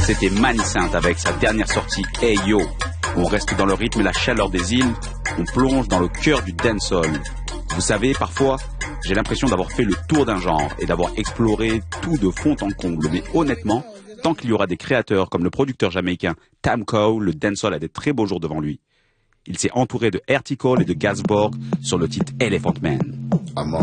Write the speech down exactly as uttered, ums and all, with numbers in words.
C'était Manicente avec sa dernière sortie Hey Yo. On reste dans le rythme et la chaleur des îles, on plonge dans le cœur du dancehall. Vous savez, parfois, j'ai l'impression d'avoir fait le tour d'un genre et d'avoir exploré tout de fond en comble. Mais honnêtement, tant qu'il y aura des créateurs comme le producteur jamaïcain Tam Cole, le dancehall a des très beaux jours devant lui. Il s'est entouré de Ertikol et de Gazborg sur le titre Elephant Man.